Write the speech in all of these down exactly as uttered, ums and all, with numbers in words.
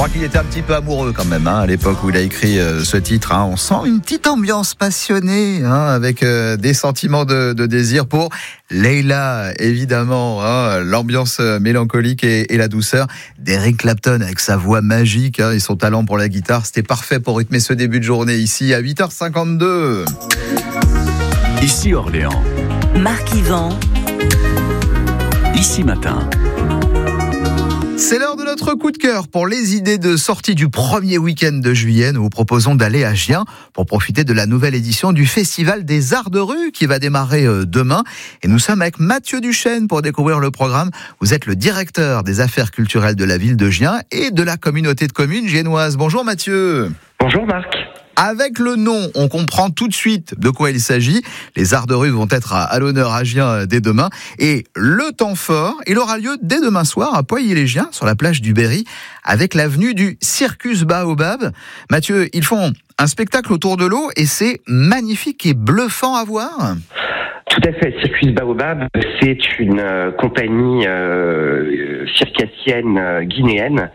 Je crois qu'il était un petit peu amoureux quand même hein, à l'époque où il a écrit euh, ce titre. Hein. On sent une petite ambiance passionnée hein, avec euh, des sentiments de, de désir pour Leila, évidemment. Hein, l'ambiance mélancolique et, et la douceur d'Eric Clapton avec sa voix magique hein, et son talent pour la guitare. C'était parfait pour rythmer ce début de journée ici à huit heures cinquante-deux. Ici Orléans. Marc Yvan. Ici Matin. C'est l'heure de notre coup de cœur pour les idées de sortie du premier week-end de juillet. Nous vous proposons d'aller à Gien pour profiter de la nouvelle édition du Festival des Arts de Rue qui va démarrer demain. Et nous sommes avec Mathieu Duchesne pour découvrir le programme. Vous êtes le directeur des affaires culturelles de la ville de Gien et de la communauté de communes giennoise. Bonjour Mathieu. Bonjour Marc. Avec le nom, on comprend tout de suite de quoi il s'agit. Les arts de rue vont être à, à l'honneur à Gien dès demain. Et le temps fort, il aura lieu dès demain soir à Poilly-les-Giens, sur la plage du Berry, avec l'avenue du Circus Baobab. Mathieu, ils font un spectacle autour de l'eau et c'est magnifique et bluffant à voir. Tout à fait. Circus Baobab, c'est une euh, compagnie euh, circassienne euh, guinéenne.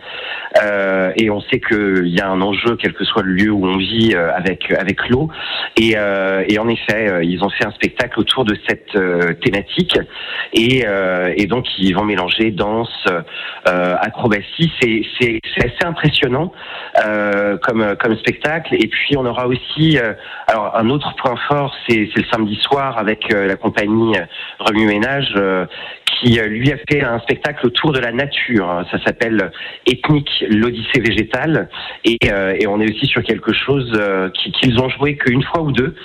Euh, et on sait qu'il y a un enjeu, quel que soit le lieu où on vit, euh, avec avec l'eau. Et, euh, et en effet, euh, ils ont fait un spectacle autour de cette euh, thématique. Et, euh, et donc, ils vont mélanger danse, euh, acrobatie. C'est, c'est, c'est assez impressionnant euh, comme comme spectacle. Et puis, on aura aussi, euh, alors un autre point fort, c'est, c'est le samedi soir avec euh, la compagnie Remue Ménage. Euh, qui lui a fait un spectacle autour de la nature. Ça s'appelle Ethnique, l'Odyssée végétale. Et, euh, et on est aussi sur quelque chose euh, qu'ils ont joué qu'une fois ou deux.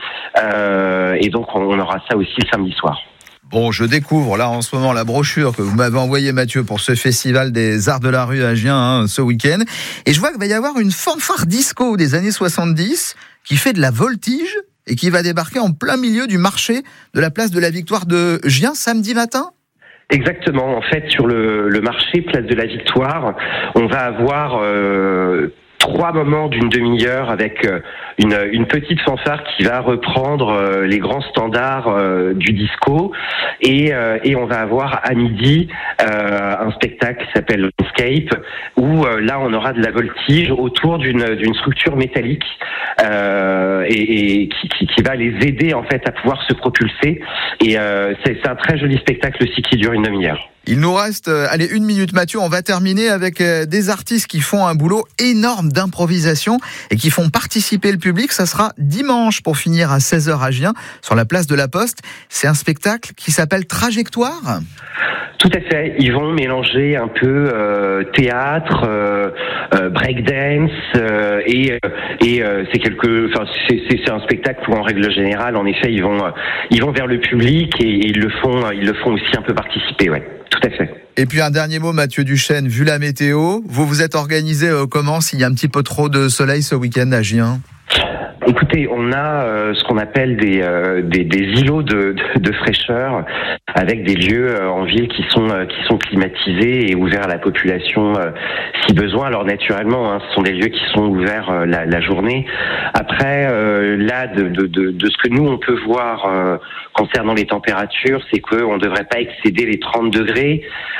Euh, et donc on aura ça aussi le samedi soir. Bon, je découvre là en ce moment la brochure que vous m'avez envoyée Mathieu pour ce festival des arts de la rue à Gien hein, ce week-end. Et je vois qu'il va y avoir une fanfare disco des années soixante-dix qui fait de la voltige et qui va débarquer en plein milieu du marché de la place de la Victoire de Gien samedi matin. Exactement. En fait, sur le, le marché Place de la Victoire, on va avoir euh, trois moments d'une demi-heure avec euh, une, une petite fanfare qui va reprendre euh, les grands standards euh, du disco. Et, euh, et on va avoir à midi euh, un spectacle qui s'appelle Landscape, où euh, là, on aura de la voltige autour d'une, d'une structure métallique euh, et, et qui, qui, qui va les aider en fait à pouvoir se propulser. Et euh, c'est, c'est un très joli spectacle aussi qui dure une demi-heure. Il nous reste, euh, allez, une minute Mathieu, on va terminer avec euh, des artistes qui font un boulot énorme d'improvisation et qui font participer le public. Ça sera dimanche pour finir à seize heures à Gien, sur la place de la Poste. C'est un spectacle qui s'appelle Trajectoire. Tout à fait. Ils vont mélanger un peu euh, théâtre, euh, euh, breakdance euh, et euh, et euh, c'est quelque, enfin c'est, c'est c'est un spectacle où en règle générale, en effet, ils vont euh, ils vont vers le public et, et ils le font ils le font aussi un peu participer, ouais. Tout à fait. Et puis un dernier mot, Mathieu Duchesne, vu la météo, vous vous êtes organisé euh, comment s'il y a un petit peu trop de soleil ce week-end à Gien ? Écoutez, on a euh, ce qu'on appelle des, euh, des des îlots de, de, de fraîcheur avec des lieux euh, en ville qui sont euh, qui sont climatisés et ouverts à la population euh, si besoin. Alors naturellement, hein, ce sont des lieux qui sont ouverts euh, la, la journée. Après, euh, là, de, de de de ce que nous on peut voir euh, concernant les températures, c'est que on devrait pas excéder les trente degrés.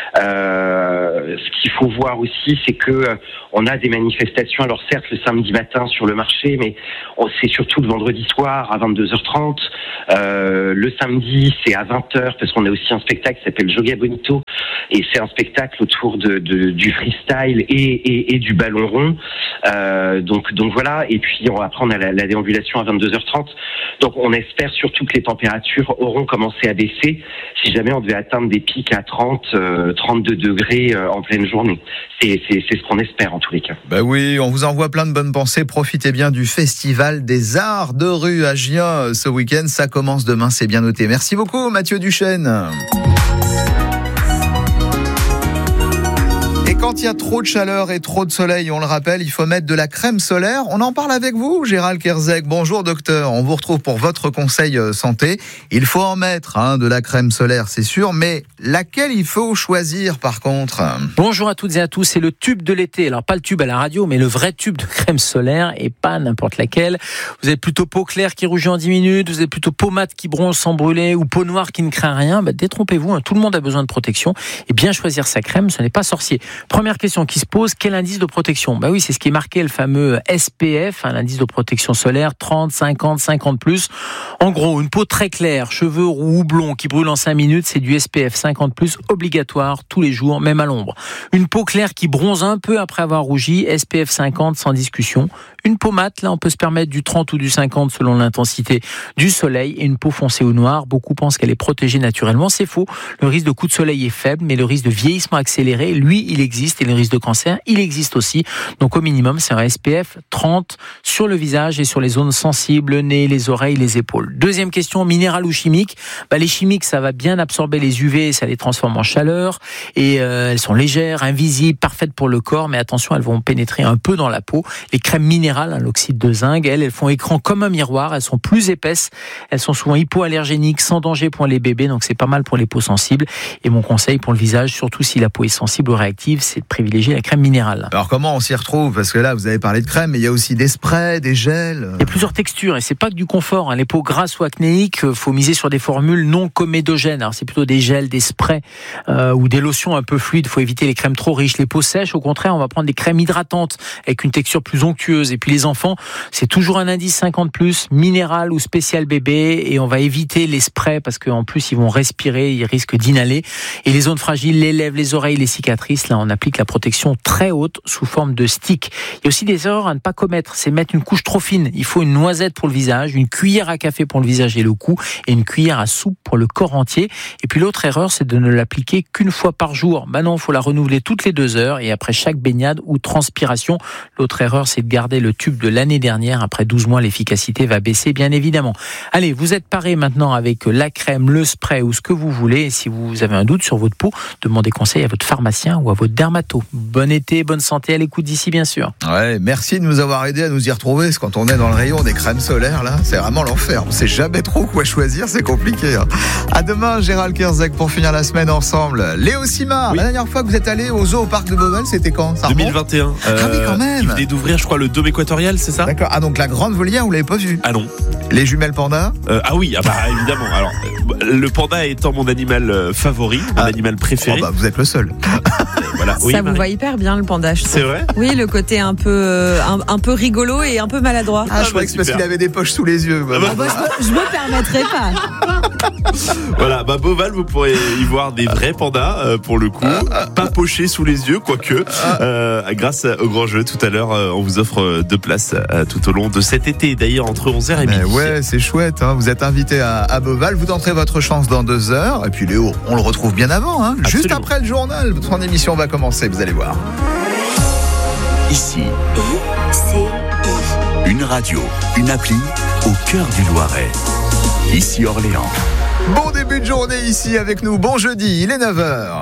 Euh, ce qu'il faut voir aussi, c'est que euh, on a des manifestations. Alors certes, le samedi matin sur le marché, mais on, c'est surtout le vendredi soir à vingt-deux heures trente. Euh, le samedi, c'est à vingt heures parce qu'on a aussi un spectacle qui s'appelle Joga Bonito et c'est un spectacle autour de, de du freestyle et, et, et du ballon rond. Euh, donc donc voilà. Et puis on, après on a la, la déambulation à vingt-deux heures trente. Donc on espère surtout que les températures auront commencé à baisser. Si jamais on devait atteindre des pics à trente, euh, trente-deux degrés euh, en pleine journée, c'est, c'est c'est ce qu'on espère en tous les cas. Bah oui, on vous envoie plein de bonnes pensées. Profitez bien du Festival des Arts de Rue à Gien ce week-end. Ça commence demain, c'est bien noté. Merci beaucoup Mathieu Duchesne. Et quand il y a trop de chaleur et trop de soleil, on le rappelle, il faut mettre de la crème solaire. On en parle avec vous, Gérald Kerzeg. Bonjour docteur, on vous retrouve pour votre conseil santé. Il faut en mettre hein, de la crème solaire, c'est sûr, mais laquelle il faut choisir par contre ? Bonjour à toutes et à tous, c'est le tube de l'été. Alors pas le tube à la radio, mais le vrai tube de crème solaire et pas n'importe laquelle. Vous avez plutôt peau claire qui rougit en dix minutes, vous avez plutôt peau mate qui bronze sans brûler ou peau noire qui ne craint rien. Bah, détrompez-vous, hein, tout le monde a besoin de protection et bien choisir sa crème, ce n'est pas sorcier. Première première question qui se pose, quel indice de protection ? Bah oui, c'est ce qui est marqué, le fameux S P F, un indice de protection solaire, trente, cinquante, cinquante plus. En gros, une peau très claire, cheveux roux ou blonds qui brûlent en cinq minutes, c'est du S P F cinquante plus obligatoire tous les jours, même à l'ombre. Une peau claire qui bronze un peu après avoir rougi, S P F cinquante sans discussion. Une peau mate, là on peut se permettre du trente ou du cinquante selon l'intensité du soleil. Et une peau foncée ou noire, beaucoup pensent qu'elle est protégée naturellement. C'est faux, le risque de coup de soleil est faible, mais le risque de vieillissement accéléré, lui, il existe. Et le risque de cancer, il existe aussi. Donc au minimum, c'est un S P F trente sur le visage et sur les zones sensibles, le nez, les oreilles, les épaules. Deuxième question, minéral ou chimique ? Bah, les chimiques, ça va bien absorber les U V, ça les transforme en chaleur. Et euh, elles sont légères, invisibles, parfaites pour le corps, mais attention, elles vont pénétrer un peu dans la peau. Les crèmes minérales, l'oxyde de zinc, elles, elles font écran comme un miroir, elles sont plus épaisses, elles sont souvent hypoallergéniques, sans danger pour les bébés, donc c'est pas mal pour les peaux sensibles. Et mon conseil pour le visage, surtout si la peau est sensible ou réactive, c'est de privilégier la crème minérale. Alors comment on s'y retrouve ? Parce que là, vous avez parlé de crème, mais il y a aussi des sprays, des gels. Il y a plusieurs textures et c'est pas que du confort. Hein. Les peaux grasses ou acnéiques, faut miser sur des formules non comédogènes. Alors c'est plutôt des gels, des sprays euh, ou des lotions un peu fluides. Faut éviter les crèmes trop riches. Les peaux sèches, au contraire, on va prendre des crèmes hydratantes avec une texture plus onctueuse. Et puis les enfants, c'est toujours un indice cinquante plus, minéral ou spécial bébé, et on va éviter les sprays parce qu'en plus ils vont respirer, ils risquent d'inhaler. Et les zones fragiles, les lèvres, les oreilles, les cicatrices, là on applique la protection très haute sous forme de stick. Il y a aussi des erreurs à ne pas commettre, c'est mettre une couche trop fine. Il faut une noisette pour le visage, une cuillère à café pour le visage et le cou, et une cuillère à soupe pour le corps entier. Et puis l'autre erreur, c'est de ne l'appliquer qu'une fois par jour. Bah non, il faut la renouveler toutes les deux heures et après chaque baignade ou transpiration. L'autre erreur, c'est de garder le tube de l'année dernière. Après douze mois, l'efficacité va baisser, bien évidemment. Allez, vous êtes parés maintenant avec la crème, le spray ou ce que vous voulez. Et si vous avez un doute sur votre peau, demandez conseil à votre pharmacien ou à votre dermato. Bon été, bonne santé à l'écoute d'ici, bien sûr. Ouais, merci de nous avoir aidé à nous y retrouver. Parce que quand on est dans le rayon des crèmes solaires, là, c'est vraiment l'enfer. On sait jamais trop quoi choisir, c'est compliqué. Hein. À demain, Gérald Kerzek, pour finir la semaine ensemble. Léo Simard, oui. La dernière fois que vous êtes allé au zoo au parc de Beauval, c'était quand ? Ça deux mille vingt et un. Euh, ah oui, quand même. Ils venaient d'ouvrir, je crois, le dôme équatorial, c'est ça ? D'accord. Ah, donc la grande volière, vous l'avez pas vue ? Ah non. Les jumelles pandas ? euh, Ah oui, ah bah évidemment. Alors, le panda étant mon animal favori, mon ah. animal préféré. Oh bah, vous êtes le seul. Voilà. Ça oui, vous Marie. va hyper bien, le panda, je trouve. C'est vrai ? Oui, le côté un peu, euh, un, un peu rigolo et un peu maladroit. Ah, je croyais que c'est parce qu'il avait des poches sous les yeux. Bah, ah bah, je, me, je me permettrai pas. Voilà, bah Beauval, vous pourrez y voir des vrais pandas euh, pour le coup, pas pochés sous les yeux, quoique. Euh, grâce au grand jeu, tout à l'heure, euh, on vous offre deux places euh, tout au long de cet été, d'ailleurs entre onze heures et midi. Ouais, c'est chouette. Hein. Vous êtes invité à, à Beauval, vous tenterez votre chance dans deux heures. Et puis Léo, on le retrouve bien avant, hein. Juste après le journal. Son émission va commencer, vous allez voir. Ici, une radio, une appli au cœur du Loiret. Ici Orléans. Bon début de journée ici avec nous. Bon jeudi, il est neuf heures.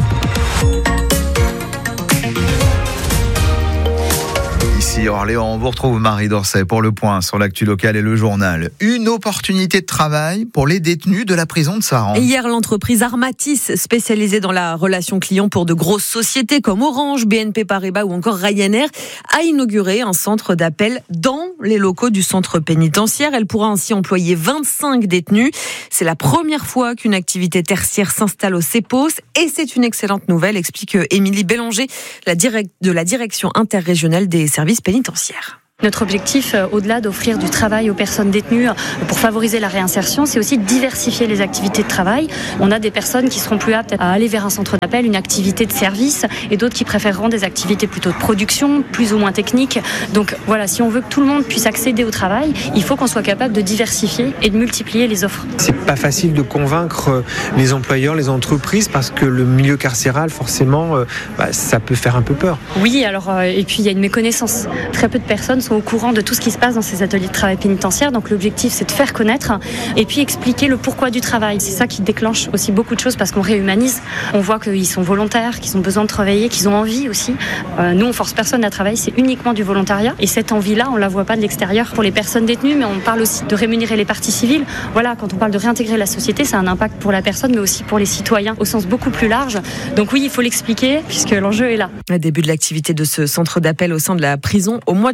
Ici Orléans, on vous retrouve Marie Dorset pour le point sur l'actu locale et le journal. Une opportunité de travail pour les détenus de la prison de Saran. Hier, l'entreprise Armatis, spécialisée dans la relation client pour de grosses sociétés comme Orange, B N P Paribas ou encore Ryanair, a inauguré un centre d'appel dans les locaux du centre pénitentiaire. Elle pourra ainsi employer vingt-cinq détenus. C'est la première fois qu'une activité tertiaire s'installe au CEPOS et c'est une excellente nouvelle, explique Émilie Bélanger, la direct, de la direction interrégionale des services pénitentiaires. Notre objectif, au-delà d'offrir du travail aux personnes détenues pour favoriser la réinsertion, c'est aussi de diversifier les activités de travail. On a des personnes qui seront plus aptes à aller vers un centre d'appel, une activité de service, et d'autres qui préféreront des activités plutôt de production, plus ou moins techniques. Donc voilà, si on veut que tout le monde puisse accéder au travail, il faut qu'on soit capable de diversifier et de multiplier les offres. C'est pas facile de convaincre les employeurs, les entreprises, parce que le milieu carcéral, forcément, bah, ça peut faire un peu peur. Oui, alors, et puis il y a une méconnaissance. Très peu de personnes sont au courant de tout ce qui se passe dans ces ateliers de travail pénitentiaire. Donc l'objectif, c'est de faire connaître et puis expliquer le pourquoi du travail. C'est ça qui déclenche aussi beaucoup de choses parce qu'on réhumanise. On voit qu'ils sont volontaires, qu'ils ont besoin de travailler, qu'ils ont envie aussi. Euh, nous, on force personne à travailler, c'est uniquement du volontariat. Et cette envie-là, on la voit pas de l'extérieur pour les personnes détenues, mais on parle aussi de rémunérer les parties civiles. Voilà, quand on parle de réintégrer la société, ça a un impact pour la personne, mais aussi pour les citoyens au sens beaucoup plus large. Donc oui, il faut l'expliquer puisque l'enjeu est là. Le début de l'activité de ce centre d'appel au sein de la prison au mois de septembre.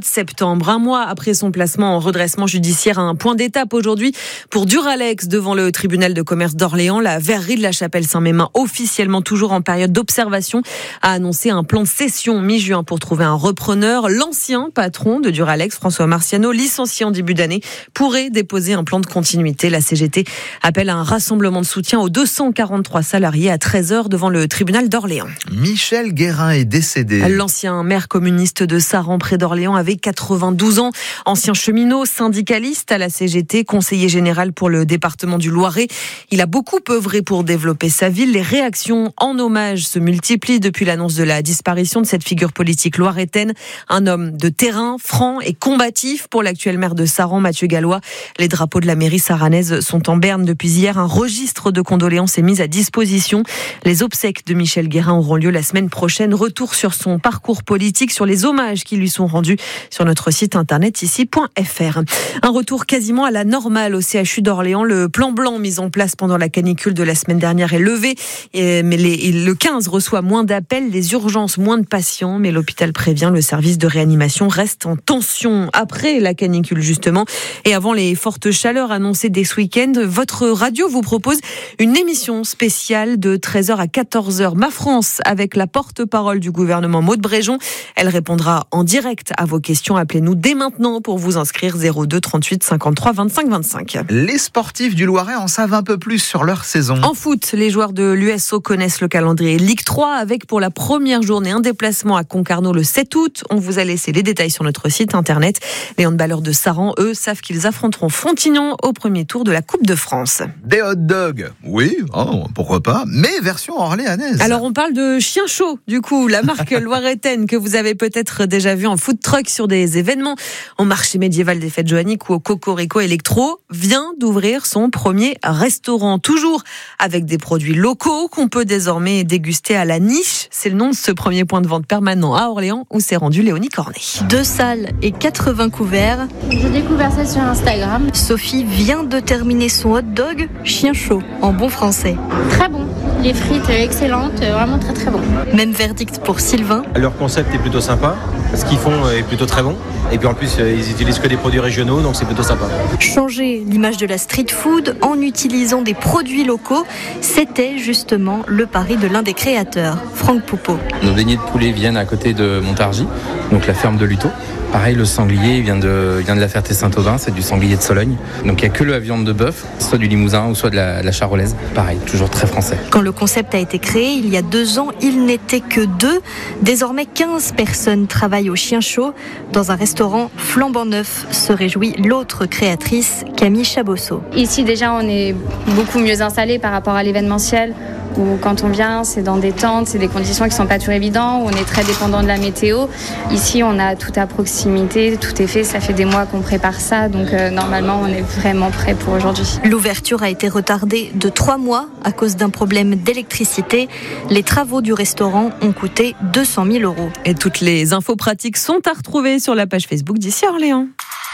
septembre. Un mois après son placement en redressement judiciaire, un point d'étape aujourd'hui pour Duralex devant le tribunal de commerce d'Orléans. La verrerie de la Chapelle-Saint-Mémin, officiellement toujours en période d'observation, a annoncé un plan de cession mi-juin pour trouver un repreneur. L'ancien patron de Duralex, François Marciano, licencié en début d'année, pourrait déposer un plan de continuité. La C G T appelle à un rassemblement de soutien aux deux cent quarante-trois salariés à treize heures devant le tribunal d'Orléans. Michel Guérin est décédé. L'ancien maire communiste de Saran près d'Orléans avait quatre-vingt-douze ans. Ancien cheminot, syndicaliste à la C G T, conseiller général pour le département du Loiret. Il a beaucoup œuvré pour développer sa ville. Les réactions en hommage se multiplient depuis l'annonce de la disparition de cette figure politique loiretaine. Un homme de terrain, franc et combatif pour l'actuel maire de Saran, Mathieu Gallois. Les drapeaux de la mairie saranaise sont en berne depuis hier. Un registre de condoléances est mis à disposition. Les obsèques de Michel Guérin auront lieu la semaine prochaine. Retour sur son parcours politique, sur les hommages qui lui sont rendus sur notre site internet ici point f r. Un retour quasiment à la normale au C H U d'Orléans. Le plan blanc mis en place pendant la canicule de la semaine dernière est levé, mais les, le quinze reçoit moins d'appels, les urgences moins de patients, mais l'hôpital prévient, le service de réanimation reste en tension après la canicule justement et avant les fortes chaleurs annoncées dès ce week-end. Votre radio vous propose une émission spéciale de treize heures à quatorze heures, Ma France, avec la porte-parole du gouvernement Maud Bréjon. Elle répondra en direct à vos questions. Appelez-nous dès maintenant pour vous inscrire zéro deux trente-huit cinquante-trois vingt-cinq vingt-cinq. Les sportifs du Loiret en savent un peu plus sur leur saison. En foot, les joueurs de l'U S O connaissent le calendrier Ligue trois avec pour la première journée un déplacement à Concarneau le sept août. On vous a laissé les détails sur notre site internet. Les handballeurs de Saran, eux, savent qu'ils affronteront Frontignan au premier tour de la Coupe de France. Des hot dogs, oui, oh, pourquoi pas, mais version orléanaise. Alors on parle de Chien Chaud, du coup, la marque loiretaine que vous avez peut-être déjà vue en food truck sur des événements, au marché médiéval des fêtes joanniques ou au Cocorico Electro, vient d'ouvrir son premier restaurant, toujours avec des produits locaux qu'on peut désormais déguster à la niche. C'est le nom de ce premier point de vente permanent à Orléans où s'est rendu Léonie Cornet. Deux salles et quatre-vingts couverts. J'ai découvert ça sur Instagram. Sophie vient de terminer son hot dog Chien Chaud, en bon français. Très bon. Les frites excellentes, vraiment très très bon. Même verdict pour Sylvain. Leur concept est plutôt sympa, ce qu'ils font est plutôt très bon. Et puis en plus, ils utilisent que des produits régionaux, donc c'est plutôt sympa. Changer l'image de la street food en utilisant des produits locaux, c'était justement le pari de l'un des créateurs, Franck Poupeau. Nos beignets de poulet viennent à côté de Montargis, donc la ferme de Luto. Pareil, le sanglier vient de, vient de la Ferté-Saint-Aubin, c'est du sanglier de Sologne. Donc il n'y a que la viande de bœuf, soit du limousin ou soit de la, la charolaise. Pareil, toujours très français. Quand le concept a été créé, il y a deux ans, il n'était que deux. Désormais, quinze personnes travaillent au Chien Chaud. Dans un restaurant flambant neuf, se réjouit l'autre créatrice, Camille Chabosso. Ici, déjà, on est beaucoup mieux installés par rapport à l'événementiel. Où quand on vient, c'est dans des tentes, c'est des conditions qui ne sont pas toujours évidentes, où on est très dépendant de la météo. Ici, on a tout à proximité, tout est fait, ça fait des mois qu'on prépare ça, donc euh, normalement, on est vraiment prêt pour aujourd'hui. L'ouverture a été retardée de trois mois à cause d'un problème d'électricité. Les travaux du restaurant ont coûté deux cent mille euros. Et toutes les infos pratiques sont à retrouver sur la page Facebook d'ici Orléans.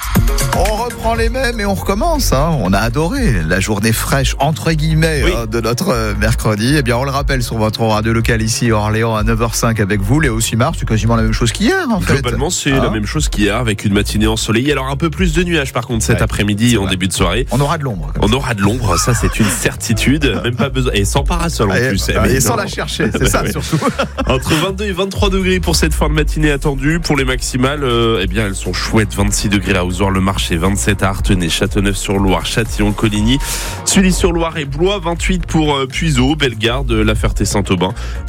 On reprend les mêmes et on recommence. Hein. On a adoré la journée fraîche, entre guillemets, oui. hein, de notre mercredi. Eh bien, on le rappelle sur votre radio locale ici, Orléans, à neuf heures cinq avec vous. Léo Simard, c'est quasiment la même chose qu'hier, en fait. Globalement, c'est hein la même chose qu'hier, avec une matinée ensoleillée. Alors, un peu plus de nuages, par contre, cet ouais, après-midi, en début de soirée. On aura de l'ombre. On aura de l'ombre, ça, c'est une certitude. Même pas besoin. Et sans parasol, en et, plus. Et, et sans la chercher, c'est ça, surtout. Entre vingt-deux et vingt-trois degrés pour cette fin de matinée attendue. Pour les maximales, euh, eh bien, elles sont chouettes. vingt-six degrés à Ozoir-le-Marché, vingt-sept à Artenay, Châteauneuf-sur-Loire, Châtillon, Coligny, Sully-sur-Loire et Blois, vingt-huit pour Puiseaux, Bellegarde, La Ferté-Saint-Aubin.